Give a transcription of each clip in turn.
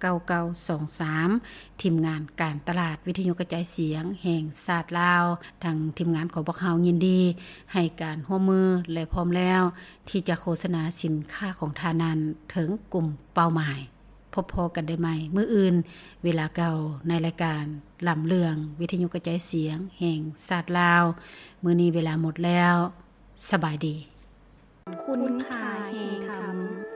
9923ทีมงานการตลาดวิทยุกระจายเสียงแห่งชาติลาวทางทีมงานของพวกเฮายินดีให้การร่วมมือและพร้อมแล้วที่จะโฆษณาสินค้าของทานั้นถึงกลุ่มเป้าหมายพบพอกันได้ใหม่มื้ออื่นเวลาเก่าในรายการลำเรื่องวิทยุกระจายเสียงแห่งชาติลาวมื้อนี้เวลาหมดแล้วสบายดีคุณค่าแห่งธรรม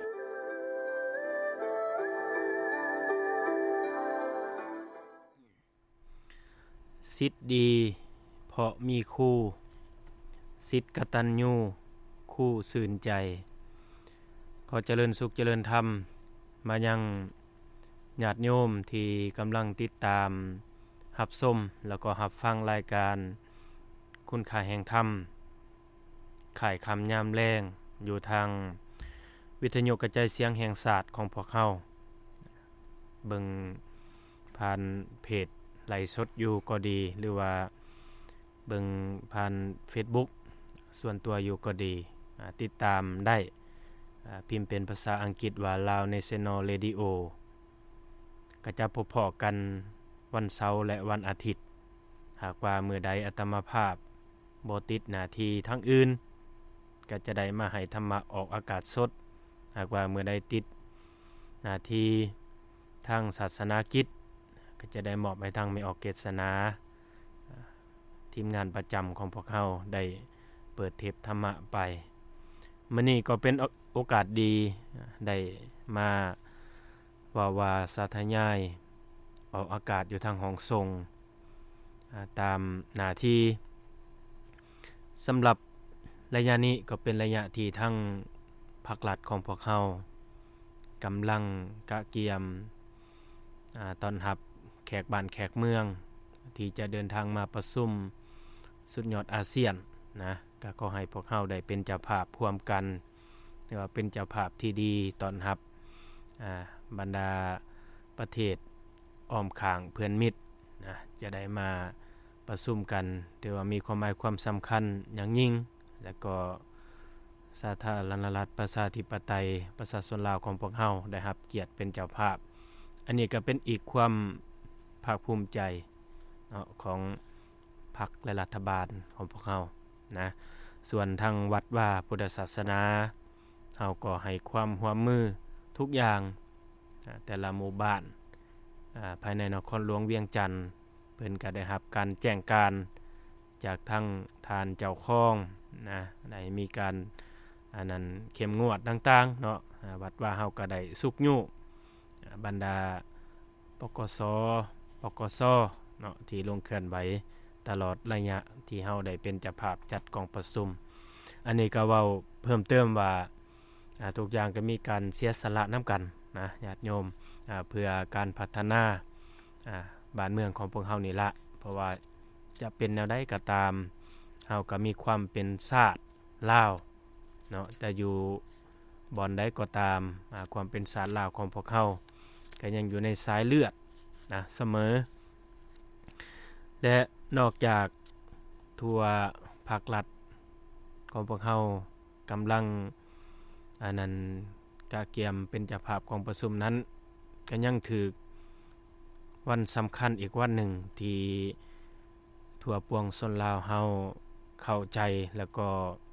สิทธิ์ดีเพราะมีคู่สิทธิ์กตัญญูคู่สื่นใจขอเจริญสุขเจริญธรรมมายังญาติโยมที่กำลังติดตามรับชมแล้วก็รับฟังรายการคุณค่าแห่งธรรมข่ายคำยามแรงอยู่ทางวิทยุกระจายเสียงแห่งศาสตร์ของพวกเฮาเบิ่งผ่านเพจไลฟ์สดอยู่ก็ดีหรือว่าเบิ่งผ่าน Facebook ส่วนตัวอยู่ก็ดีติดตามได้พิมพ์เป็นภาษาอังกฤษว่า Lao National Radio ก็จะพบพอกันวันเสาร์และวันอาทิตย์หากว่ามื้อใดอาตมาภาพบ่ติดหน้าที่ทางอื่นก็จะได้มาให้ธรรมะออกอากาศสดหากว่ามื้อใดติดหน้าที่ทางศาสนากิจก็จะได้มอบให้ทางไม่ออกเกษนาทีมงานประจำของพวกเฮาได้เปิดเทปธรรมะไปมื้อนี้ก็เป็นโอกาสดีได้มาว่าสาธยายออกอากาศอยู่ทางห้องส่งตามหน้าที่สำหรับระยะนี้ก็เป็นระยะที่ทั้งภาครัฐของพวกเฮากำลังกะเกียมต้อนรับแขกบ้านแขกเมืองที่จะเดินทางมาประชุมสุดยอดอาเซียนนะก็ขอให้พวกเฮาได้เป็นเจ้าภาพร่วมกันหรือว่าเป็นเจ้าภาพที่ดีต้อนรับบรรดาประเทศอ้อมข้างเพื่อนมิตรนะจะได้มาประชุมกันถือว่ามีความหมายความสำคัญอย่างยิ่งแล้วก็สาธารณรัฐประชาธิปไตยประชาชนลาวของพวกเฮาได้รับเกียรติเป็นเจ้าภาพอันนี้ก็เป็นอีกความภาคภูมิใจเนาะของพรรคและรัฐบาลของพวกเฮานะส่วนทางวัดว่าพุทธศาสนาเฮาก็ให้ความร่วมมือทุกอย่างแต่ละหมู่บ้านภายในนครหลวงเวียงจันทน์เพิ่นก็ได้รับการแจ้งการจากทางทานเจ้าคองนะได้มีการนั้นเข้มงวดต่างๆเนาะวัดว่าเฮาก็ได้สุกยุบรรดาปกสเนาะที่ลงเคลื่อนไหวตลอดระยะที่เฮาได้เป็นเจ้าภาพจัดกองประชุมอันนี้ก็เว้าเพิ่มเติมว่าทุกอย่างก็มีการเสียสละนํากันนะญาติโยมเพื่อการพัฒนาบ้านเมืองของพวกเฮานี่ละเพราะว่าจะเป็นแนวใดก็ตามเฮาก็มีความเป็นชาติลาวเนาะแต่อยู่บ่อนใดก็ตามความเป็นชาติลาวของพวกเฮาก็ยังอยู่ในสายเลือดนะเสมอและนอกจากทั่วภาครัฐของพวกเฮากำลังนั้นกะเกียมเป็นเจ้าภาพของประชุมนั้นก็ยังถือวันสำคัญอีกวันหนึ่งที่ทั่วปวงชนลาวเฮาเข้าใจแล้วก็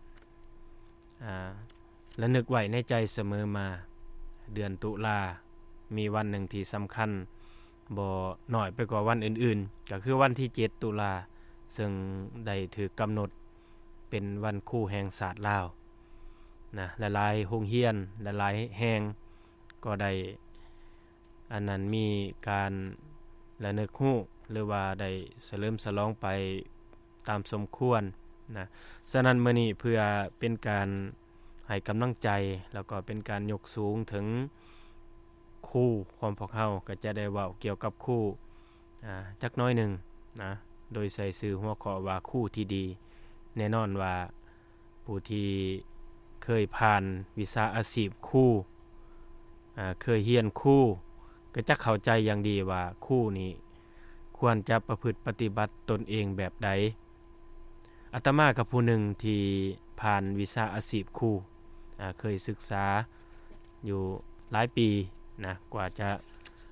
ระลึกไว้ในใจเสมอมาเดือนตุลามีวันหนึ่งที่สำคัญบ่น้อยไปกว่าวันอื่นๆก็คือวันที่7ตุลาซึ่งได้ถูกกำหนดเป็นวันครูแห่งศาสตร์ลาวนะหลายๆโรงเรียนหลายๆแห่งก็ได้อันนั้นมีการระลึกรู้หรือว่าได้เฉลิมฉลองไปตามสมควรนะฉะนั้นมื้อนี้เพื่อเป็นการให้กำลังใจแล้วก็เป็นการยกสูงถึงคู่ของพวกเฮาก็จะได้เว้าเกี่ยวกับคู่จักน้อยหนึ่งนะโดยใส่ชื่อหัวข้อว่าคู่ที่ดีแน่นอนว่าผู้ที่เคยผ่านวิชาอาชีพคู่เคยเรียนคู่ก็จะเข้าใจอย่างดีว่าคู่นี้ควรจะประพฤติปฏิบัติตนเองแบบใดอาตมากับผู้หนึ่งที่ผ่านวิชาอาชีพคู่เคยศึกษาอยู่หลายปีนะกว่าจะ